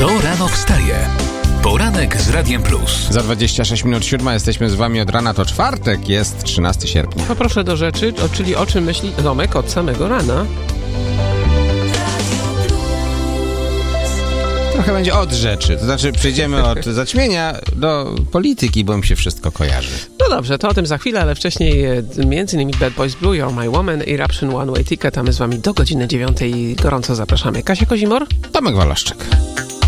Kto rano wstaje? Poranek z Radiem Plus. Za 26 minut 7 jesteśmy z wami od rana, to czwartek, jest 13 sierpnia. Poproszę do rzeczy, czyli o czym myśli Tomek od samego rana. Trochę będzie od rzeczy, to znaczy przejdziemy od zaćmienia do polityki, bo mi się wszystko kojarzy. No dobrze, to o tym za chwilę, ale wcześniej m.in. Bad Boys Blue, You're My Woman, Eruption, One Way Ticket, a my z wami do godziny 9. Gorąco zapraszamy. Kasia Kozimor? Tomek Walaszczyk.